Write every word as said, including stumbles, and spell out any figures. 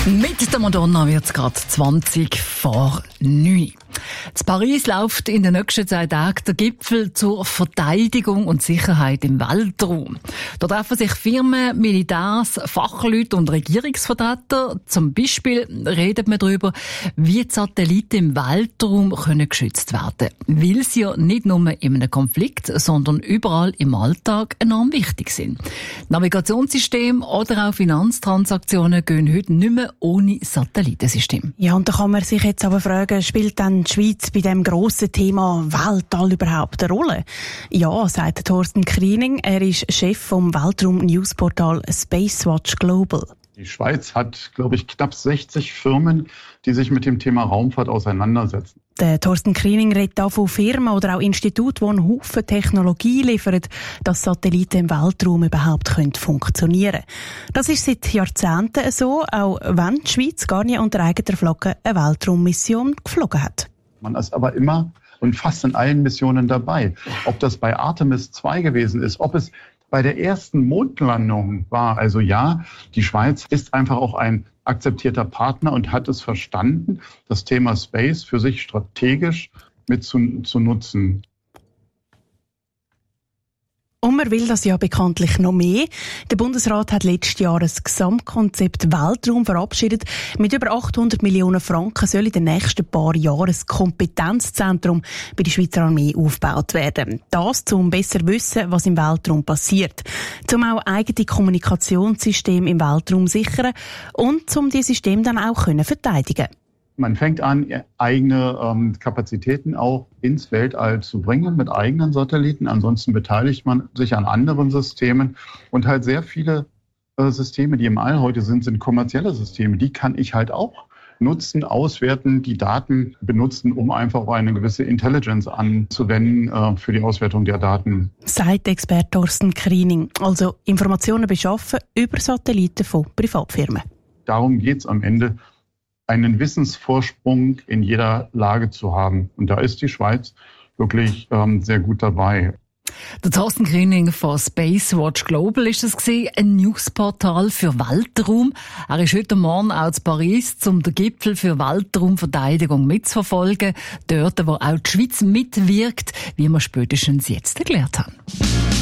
Mit der Madonna wird es gerade zwanzig vor neun. In Paris läuft in den nächsten zwei Tagen der Gipfel zur Verteidigung und Sicherheit im Weltraum. Da treffen sich Firmen, Militärs, Fachleute und Regierungsvertreter. Zum Beispiel redet man darüber, wie die Satelliten im Weltraum können geschützt werden können. Weil sie ja nicht nur in einem Konflikt, sondern überall im Alltag enorm wichtig sind. Navigationssysteme oder auch Finanztransaktionen gehen heute nicht mehr ohne Satellitensystem. Ja, und da kann man sich jetzt aber fragen, spielt dann die Schweiz bei dem grossen Thema Weltall überhaupt eine Rolle? Ja, sagt Thorsten Kriening. Er ist Chef vom Weltraum-Newsportal Spacewatch Global. Die Schweiz hat, glaube ich, knapp sechzig Firmen, die sich mit dem Thema Raumfahrt auseinandersetzen. Der Thorsten Kriening redet da von Firmen oder auch Instituten, die einen Haufen Technologie liefern, dass Satelliten im Weltraum überhaupt funktionieren können. Das ist seit Jahrzehnten so, auch wenn die Schweiz gar nicht unter eigener Flagge eine Weltraummission geflogen hat. Man ist aber immer und fast in allen Missionen dabei. Ob das bei Artemis zwei gewesen ist, ob es bei der ersten Mondlandung war. Also ja, die Schweiz ist einfach auch ein akzeptierter Partner und hat es verstanden, das Thema Space für sich strategisch mit zu, zu nutzen. Und man will das ja bekanntlich noch mehr. Der Bundesrat hat letztes Jahr ein Gesamtkonzept Weltraum verabschiedet. Mit über achthundert Millionen Franken soll in den nächsten paar Jahren ein Kompetenzzentrum bei der Schweizer Armee aufgebaut werden. Das, um besser zu wissen, was im Weltraum passiert. Um auch eigene Kommunikationssysteme im Weltraum zu sichern und um die Systeme dann auch können verteidigen. Man fängt an, eigene ähm, Kapazitäten auch ins Weltall zu bringen mit eigenen Satelliten. Ansonsten beteiligt man sich an anderen Systemen. Und halt sehr viele äh, Systeme, die im All heute sind, sind kommerzielle Systeme. Die kann ich halt auch nutzen, auswerten, die Daten benutzen, um einfach eine gewisse Intelligence anzuwenden äh, für die Auswertung der Daten. Sagt Experte Thorsten Kriening. Also Informationen beschaffen über Satelliten von Privatfirmen. Darum geht es am Ende, einen Wissensvorsprung in jeder Lage zu haben. Und da ist die Schweiz wirklich ähm, sehr gut dabei. Der Thorsten Kriening von Spacewatch Global ist es gewesen, ein Newsportal für Weltraum. Er ist heute Morgen auch in Paris, um den Gipfel für Weltraumverteidigung mitzuverfolgen. Dort, wo auch die Schweiz mitwirkt, wie wir spätestens jetzt erklärt haben.